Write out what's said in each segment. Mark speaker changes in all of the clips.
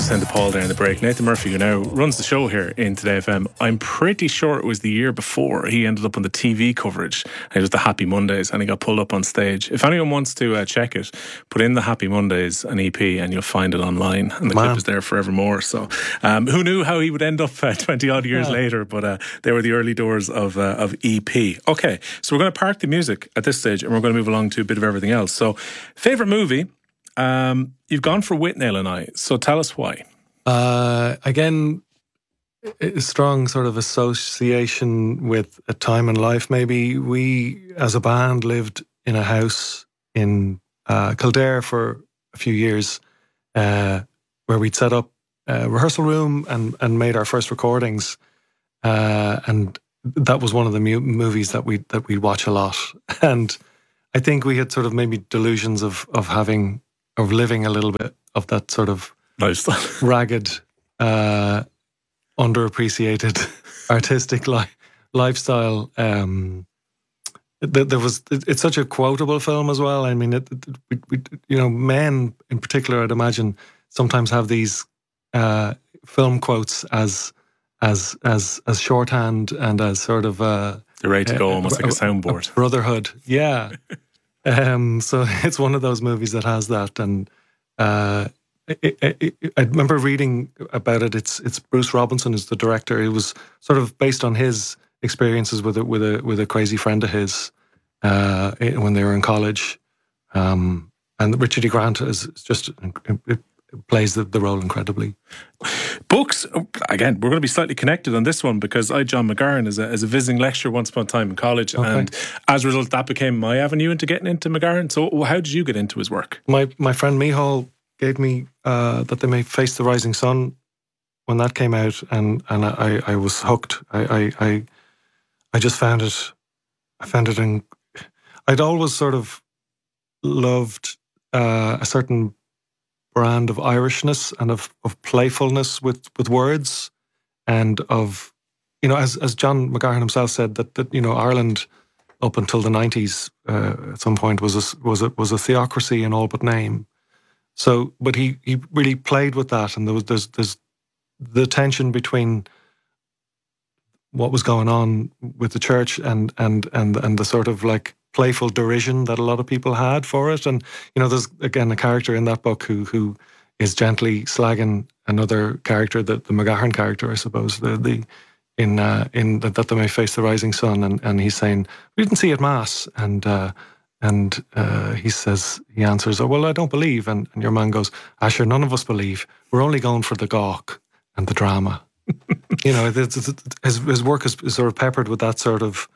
Speaker 1: Send the Paul there in the break. Nathan Murphy, who now runs the show here in Today FM, I'm pretty sure it was the year before he ended up on the TV coverage. It was the Happy Mondays, and he got pulled up on stage. If anyone wants to check it, put in the Happy Mondays, an EP, and you'll find it online. And the clip is there forevermore. So who knew how he would end up 20 odd years later? But they were the early doors of EP. Okay, so we're going to park the music at this stage, and we're going to move along to a bit of everything else. So, favourite movie? You've gone for Withnail and I, so tell us why.
Speaker 2: Again, a strong sort of association with a time in life. Maybe we, as a band, lived in a house in Kildare for a few years, where we'd set up a rehearsal room and made our first recordings, and that was one of the movies that we'd watch a lot. And I think we had sort of maybe delusions of living a little bit of that sort of
Speaker 1: lifestyle,
Speaker 2: ragged, underappreciated artistic lifestyle. It's such a quotable film as well. I mean, men in particular, I'd imagine, sometimes have these film quotes as shorthand and as sort of
Speaker 1: they're ready to go, almost like a soundboard.
Speaker 2: Brotherhood, yeah. So it's one of those movies that has that, and I remember reading about it. It's Bruce Robinson is the director. It was sort of based on his experiences with a crazy friend of his when they were in college, and Richard E. Grant is just it plays the role incredibly.
Speaker 1: Books, again, we're going to be slightly connected on this one because I, John McGarren, as a visiting lecturer once upon a time in college, and as a result, that became my avenue into getting into McGarren. So how did you get into his work?
Speaker 2: My friend Mihal gave me That They May Face the Rising Sun when that came out, and I was hooked. I just found it. I'd always sort of loved a certain brand of Irishness and of playfulness with words, and of, as John McGarren himself said, that Ireland up until the 90s at some point was a theocracy in all but name. So, but he really played with that, and there's the tension between what was going on with the church and the sort of like playful derision that a lot of people had for it. And there's again a character in that book who is gently slagging another character, the McGahern character, I suppose, in That They May Face the Rising Sun, and he's saying, "We didn't see it Mass," and he answers, "Oh, well, I don't believe," and your man goes, "Sure, none of us believe. We're only going for the gawk and the drama." His work is sort of peppered with that sort of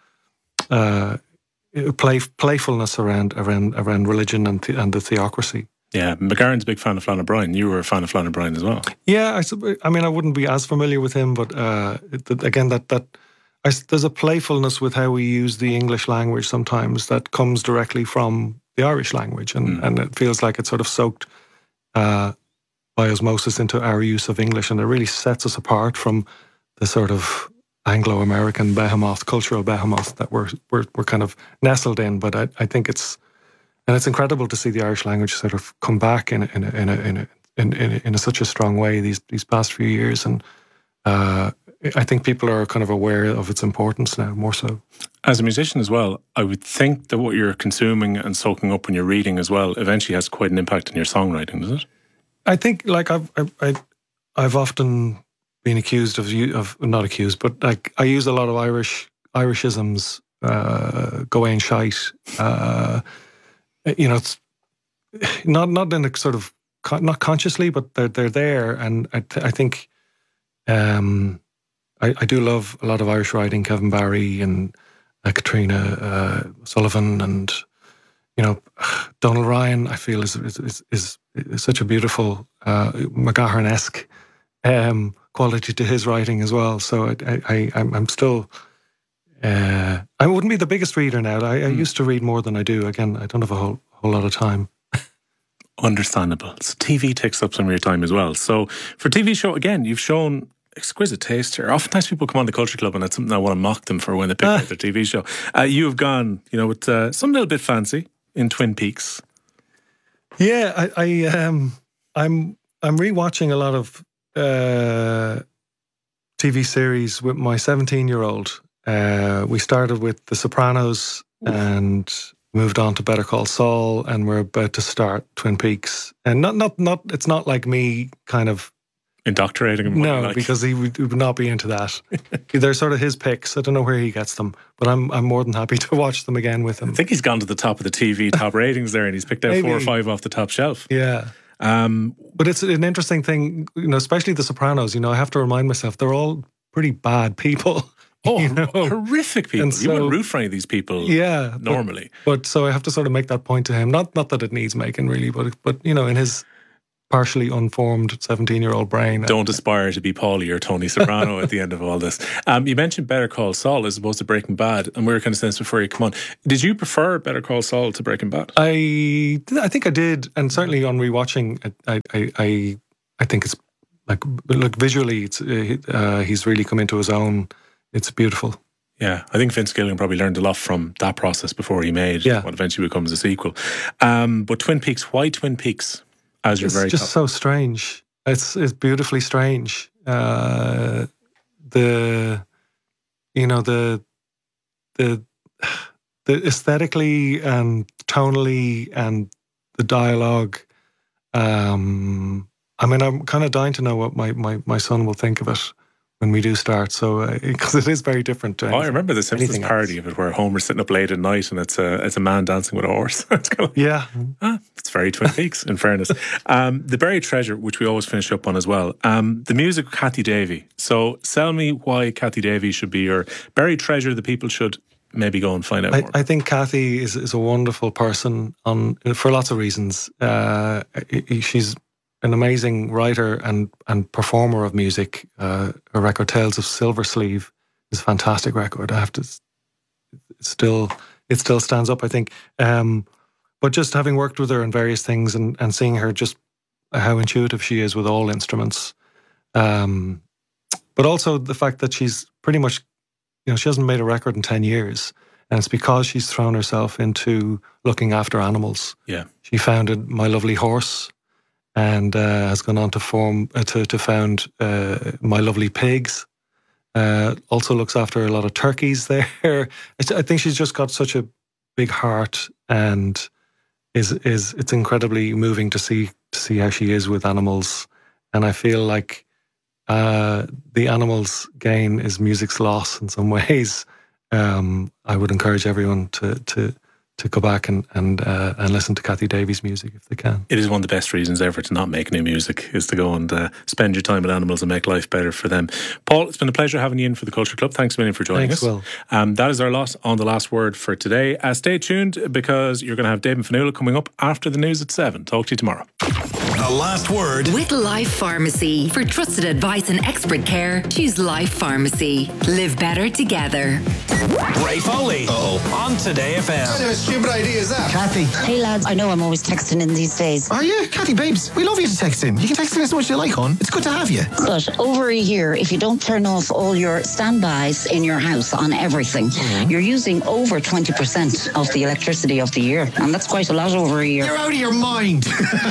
Speaker 2: playfulness around religion and the theocracy.
Speaker 1: Yeah, McGarren's a big fan of Flann O'Brien. You were a fan of Flann O'Brien as well.
Speaker 2: Yeah, I mean, I wouldn't be as familiar with him, but again, there's a playfulness with how we use the English language sometimes that comes directly from the Irish language, and it feels like it's sort of soaked by osmosis into our use of English, and it really sets us apart from the sort of Anglo-American cultural behemoth that we're kind of nestled in. But I think it's incredible to see the Irish language sort of come back in such a strong way these past few years, and I think people are kind of aware of its importance now, more so.
Speaker 1: As a musician as well, I would think that what you're consuming and soaking up when you're reading as well eventually has quite an impact on your songwriting, does it?
Speaker 2: I think, like, I've often been accused of not accused, but like I use a lot of Irishisms, Gawain shite. It's not in a sort of not consciously, but they're there, and I think I do love a lot of Irish writing, Kevin Barry and Katrina Sullivan, and Donal Ryan. I feel is such a beautiful McGahern-esque quality to his writing as well. So I'm still. I wouldn't be the biggest reader now. I used to read more than I do. Again, I don't have a whole lot of time.
Speaker 1: Understandable. So TV takes up some of your time as well. So for TV show, again, you've shown exquisite taste here. Oftentimes people come on the Culture Club and it's something I want to mock them for when they pick out their TV show. You have gone, with something a little bit fancy in Twin Peaks.
Speaker 2: Yeah, I'm I'm rewatching a lot of TV series with my 17-year-old. We started with The Sopranos and moved on to Better Call Saul, and we're about to start Twin Peaks. And not it's not like me kind of
Speaker 1: indoctrinating him.
Speaker 2: No, because he would not be into that. They're sort of his picks. I don't know where he gets them, but I'm more than happy to watch them again with him.
Speaker 1: I think he's gone to the top of the TV top ratings there, and he's picked out
Speaker 2: Maybe
Speaker 1: 4 or 5 off the top shelf.
Speaker 2: Yeah. But it's an interesting thing, especially The Sopranos. I have to remind myself they're all pretty bad people.
Speaker 1: Oh, horrific people.
Speaker 2: So,
Speaker 1: you wouldn't root for any of these people normally.
Speaker 2: But so I have to sort of make that point to him. Not that it needs making, really, but in his partially unformed 17-year-old brain.
Speaker 1: Don't aspire to be Paulie or Tony Soprano at the end of all this. You mentioned Better Call Saul as opposed to Breaking Bad, and we were kind of saying this before you come on. Did you prefer Better Call Saul to Breaking Bad?
Speaker 2: I think I did, and certainly on rewatching, I think it's like visually, it's he's really come into his own. It's beautiful.
Speaker 1: Yeah, I think Vince Gilligan probably learned a lot from that process before he made what eventually becomes a sequel. But Twin Peaks, why Twin Peaks as your very top?
Speaker 2: It's just so strange. It's beautifully strange. The aesthetically and tonally and the dialogue. I'm kind of dying to know what my son will think of it when we do start, so because it is very different to anything,
Speaker 1: I remember the Simpsons parody of it where Homer's sitting up late at night and it's a man dancing with a horse. It's kind of it's very Twin Peaks in fairness. The Buried Treasure, which we always finish up on as well, the music of Cathy Davey. So tell me why Cathy Davey should be your Buried Treasure that people should maybe go and find out more.
Speaker 2: I think Cathy is a wonderful person for lots of reasons. She's an amazing writer and performer of music. Her record Tales of Silver Sleeve is a fantastic record. I have to, it still stands up, I think. But just having worked with her in various things and seeing her just how intuitive she is with all instruments. But also the fact that she's pretty much, she hasn't made a record in 10 years. And it's because she's thrown herself into looking after animals.
Speaker 1: Yeah.
Speaker 2: She founded My Lovely Horse, and has gone on to found My Lovely Pigs. Also looks after a lot of turkeys there. I think she's just got such a big heart, and it's incredibly moving to see how she is with animals. And I feel like the animals' gain is music's loss in some ways. I would encourage everyone to go back and listen to Cathy Davey's music if they can.
Speaker 1: It is one of the best reasons ever to not make new music, is to go and spend your time with animals and make life better for them. Paul, it's been a pleasure having you in for the Culture Club. Thanks a million for joining us.
Speaker 2: Will.
Speaker 1: That is our lot on The Last Word for today. Stay tuned, because you're going to have Dave and Fanula coming up after the news at 7. Talk to you tomorrow.
Speaker 3: The Last Word
Speaker 4: with Life Pharmacy. For trusted advice and expert care, choose Life Pharmacy. Live better together.
Speaker 3: Ray Foley on Today FM.
Speaker 5: What kind of a stupid idea is that?
Speaker 6: Cathy.
Speaker 7: Hey lads, I know I'm always texting in these days.
Speaker 6: Are you? Cathy, babes, we love you to text in. You can text in as much as you like, hon. It's good to have you.
Speaker 7: But over a year, if you don't turn off all your standbys in your house on everything, you're using over 20% of the electricity of the year. And that's quite a lot over a year.
Speaker 6: You're out of your mind.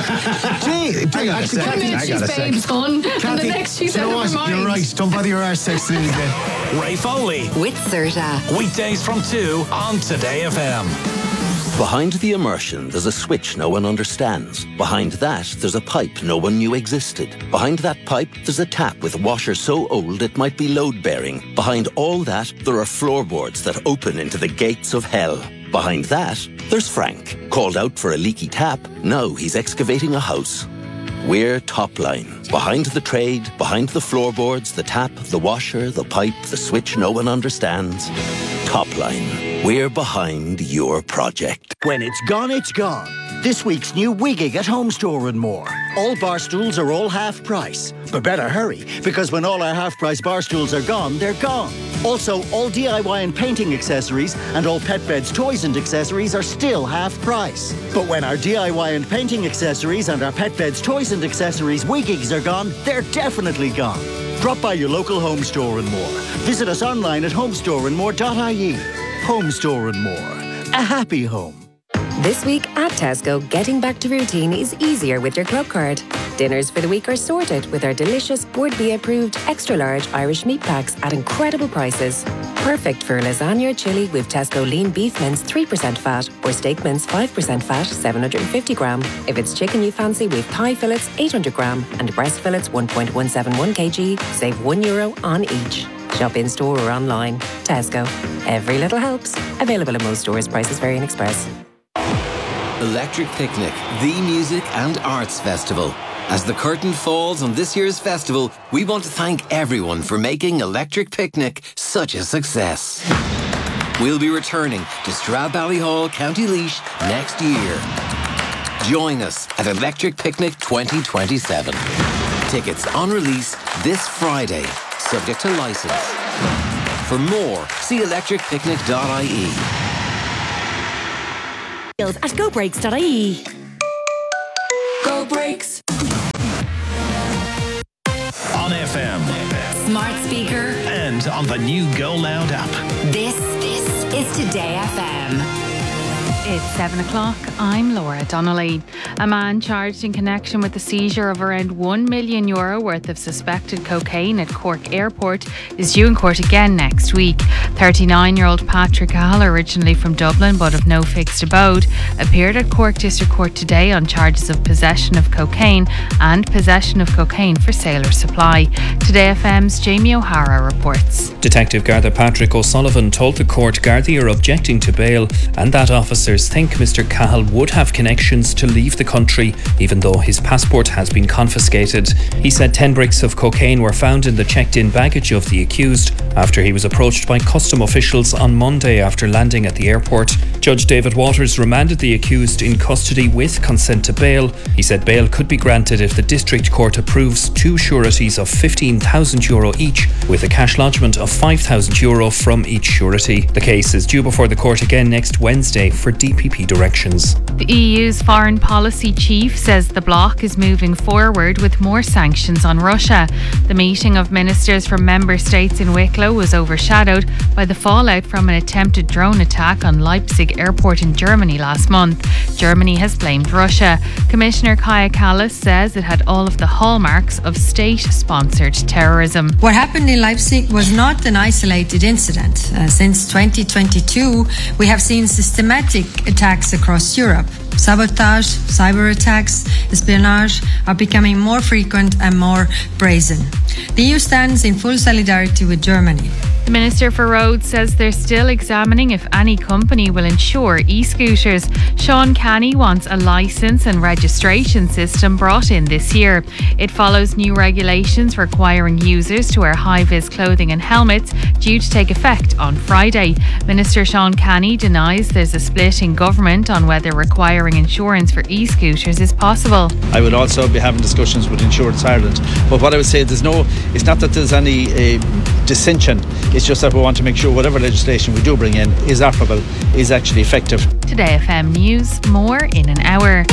Speaker 5: I got a sec.
Speaker 8: Son, and the next she's out of her mind.
Speaker 6: You're right. Don't bother your arse texting in again.
Speaker 3: Ray Foley.
Speaker 4: With Serta.
Speaker 3: Weekdays from 2 on Today FM.
Speaker 9: Behind the immersion, there's a switch no one understands. Behind that, there's a pipe no one knew existed. Behind that pipe, there's a tap with a washer so old it might be load-bearing. Behind all that, there are floorboards that open into the gates of hell. Behind that, there's Frank. Called out for a leaky tap, now he's excavating a house. We're Topline. Behind the trade, behind the floorboards, the tap, the washer, the pipe, the switch no one understands. Topline. We're behind your project.
Speaker 10: When it's gone, it's gone. This week's new Wigging at Home Store and More. All bar stools are all half price. But better hurry, because when all our half price bar stools are gone, they're gone. Also, all DIY and painting accessories and all pet beds, toys and accessories are still half price. But when our DIY and painting accessories and our pet beds, toys and accessories Wiggings are gone, they're definitely gone. Drop by your local Home Store and More. Visit us online at homestoreandmore.ie. Home Store and More. A happy home.
Speaker 11: This week at Tesco, getting back to routine is easier with your Club Card. Dinners for the week are sorted with our delicious Board B approved extra large Irish meat packs at incredible prices. Perfect for lasagna or chilli with Tesco lean beef mince 3% fat or steak mince 5% fat 750 gram. If it's chicken you fancy, with thigh fillets 800 gram and breast fillets 1.171 kg, save €1 on each. Shop in store or online. Tesco. Every little helps. Available in most stores. Prices vary in Express.
Speaker 12: Electric Picnic, the music and arts festival. As the curtain falls on this year's festival, we want to thank everyone for making Electric Picnic such a success. We'll be returning to Stradbally, County Laois next year. Join us at Electric Picnic 2027. Tickets on release this Friday, subject to licence. For more, see electricpicnic.ie.
Speaker 13: At gobrakes.ie.
Speaker 3: Go Brakes. On FM.
Speaker 4: Smart speaker.
Speaker 3: And on the new Go Loud app.
Speaker 4: This is Today FM.
Speaker 14: It's 7 o'clock. I'm Laura Donnelly. A man charged in connection with the seizure of around €1 million worth of suspected cocaine at Cork Airport is due in court again next week. 39-year-old Patrick Cahill, originally from Dublin but of no fixed abode, appeared at Cork District Court today on charges of possession of cocaine and possession of cocaine for sale or supply. Today FM's Jamie O'Hara reports.
Speaker 15: Detective Garda Patrick O'Sullivan told the court Gardaí are objecting to bail and that officers think Mr. Cahill would have connections to leave the country even though his passport has been confiscated. He said 10 bricks of cocaine were found in the checked-in baggage of the accused after he was approached by custom officials on Monday after landing at the airport. Judge David Waters remanded the accused in custody with consent to bail. He said bail could be granted if the district court approves two sureties of €15,000 each, with a cash lodgement of €5,000 from each surety. The case is due before the court again next Wednesday for DPP directions.
Speaker 14: The EU's foreign policy chief says the bloc is moving forward with more sanctions on Russia. The meeting of ministers from member states in Wicklow was overshadowed by the fallout from an attempted drone attack on Leipzig airport in Germany last month. Germany has blamed Russia. Commissioner Kaja Kallas says it had all of the hallmarks of state-sponsored terrorism.
Speaker 16: What happened in Leipzig was not an isolated incident. Since 2022, we have seen systematic attacks across Europe. Sabotage, cyber attacks, espionage are becoming more frequent and more brazen. The EU stands in full solidarity with Germany.
Speaker 14: The Minister for Roads says they're still examining if any company will insure e-scooters. Sean Canny wants a licence and registration system brought in this year. It follows new regulations requiring users to wear high-vis clothing and helmets due to take effect on Friday. Minister Sean Canny denies there's a split in government on whether requiring insurance for e-scooters is possible.
Speaker 17: I would also be having discussions with Insurance Ireland. But what I would say, it's not that there's any dissension. It's just that we want to make sure whatever legislation we do bring in is applicable, is actually effective.
Speaker 14: Today FM News, more in an hour.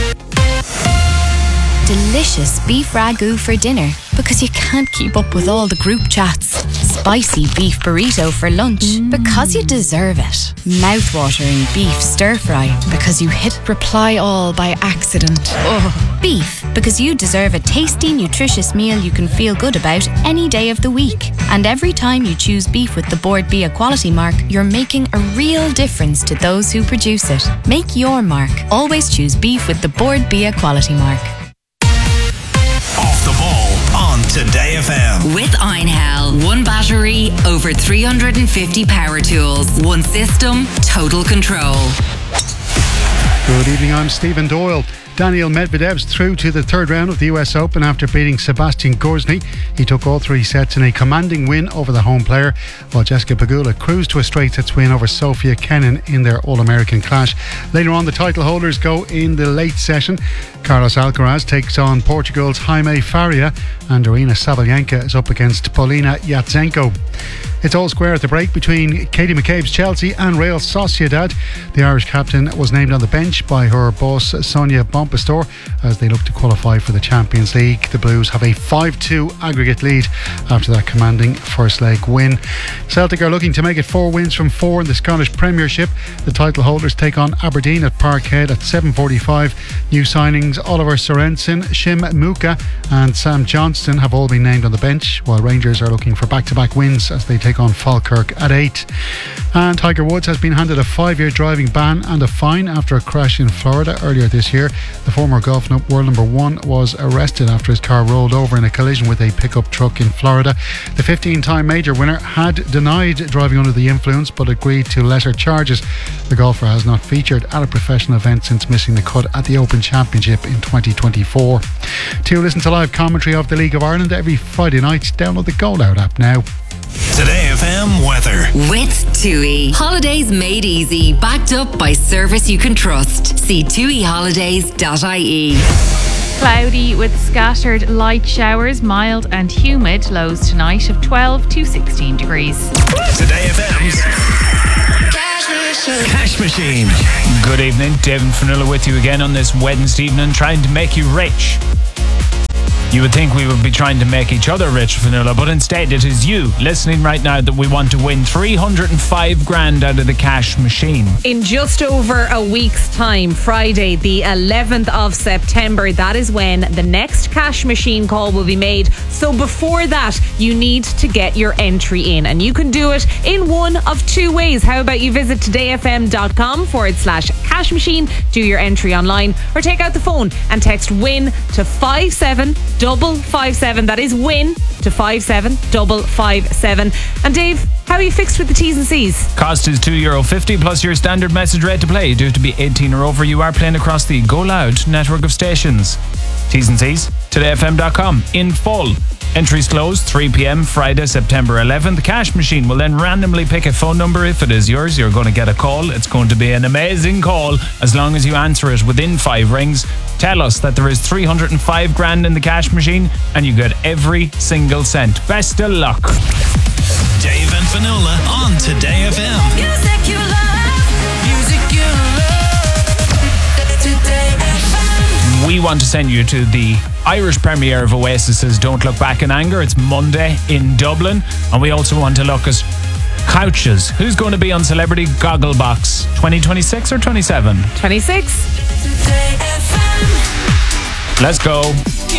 Speaker 18: Delicious beef ragu for dinner because you can't keep up with all the group chats. Spicy beef burrito for lunch because you deserve it. Mouth-watering beef stir-fry because you hit reply all by accident. Oh. Beef because you deserve a tasty, nutritious meal you can feel good about any day of the week. And every time you choose beef with the Board B Equality Mark, you're making a real difference to those who produce it. Make your mark. Always choose beef with the Board B Equality Mark.
Speaker 3: Off the ball on Today FM.
Speaker 4: With Einhell. One battery, over 350 power tools. One system, total control.
Speaker 19: Good evening, I'm Stephen Doyle. Daniil Medvedev's through to the third round of the US Open after beating Sebastian Gorzny. He took all three sets in a commanding win over the home player, while Jessica Pegula cruised to a straight sets win over Sofia Kenin in their All-American clash. Later on, the title holders go in the late session. Carlos Alcaraz takes on Portugal's Jaime Faria, and Aryna Sabalenka is up against Polina Yatsenko. It's all square at the break between Katie McCabe's Chelsea and Real Sociedad. The Irish captain was named on the bench by her boss Sonia Baumgartner Compostore as they look to qualify for the Champions League. The Blues have a 5-2 aggregate lead after that commanding first leg win. Celtic are looking to make it 4 wins from 4 in the Scottish Premiership. The title holders take on Aberdeen at Parkhead at 7:45. New signings Oliver Sorensen, Shim Muka and Sam Johnston have all been named on the bench, while Rangers are looking for back-to-back wins as they take on Falkirk at 8. And Tiger Woods has been handed a 5-year driving ban and a fine after a crash in Florida earlier this year. The former golf world number 1 was arrested after his car rolled over in a collision with a pickup truck in Florida. The 15-time major winner had denied driving under the influence but agreed to lesser charges. The golfer has not featured at a professional event since missing the cut at the Open Championship in 2024. To listen to live commentary of the League of Ireland every Friday night, download the Go Loud app now.
Speaker 3: Today FM weather.
Speaker 4: With TUI. Holidays made easy. Backed up by service you can trust. See tuiholidays.ie.
Speaker 14: Cloudy with scattered light showers, mild and humid. Lows tonight of 12 to 16 degrees.
Speaker 3: Today FM's Cash Machine.
Speaker 20: Good evening, David Fanula with you again on this Wednesday evening, trying to make you rich. You would think we would be trying to make each other rich, Fanula, but instead it is you listening right now that we want to win 305 grand out of the cash machine.
Speaker 21: In just over a week's time, Friday the 11th of September, that is when the next cash machine call will be made. So before that, you need to get your entry in, and you can do it in one of 2 ways. How about you visit todayfm.com/cash machine, do your entry online, or take out the phone and text WIN to 57557. That is WIN to 57557. And Dave, how are you fixed with the T's and C's?
Speaker 20: Cost is €2.50 plus your standard message rate to play. You do have to be 18 or over. You are playing across the Go Loud network of stations. T's and C's, todayfm.com in full. Entries close 3 p.m. Friday, September 11th. The cash machine will then randomly pick a phone number. If it is yours, you're going to get a call. It's going to be an amazing call as long as you answer it within 5 rings. Tell us that there is 305 grand in the cash machine and you get every single cent. Best of luck.
Speaker 3: Dave and Fanola on Today FM.
Speaker 22: Music you love. Music you love. Today FM.
Speaker 20: We want to send you to the Irish premiere of Oasis's Don't Look Back in Anger. It's Monday in Dublin. And we also want to look at couches. Who's going to be on Celebrity Gogglebox 2026 or 27?
Speaker 21: 26.
Speaker 20: Let's go.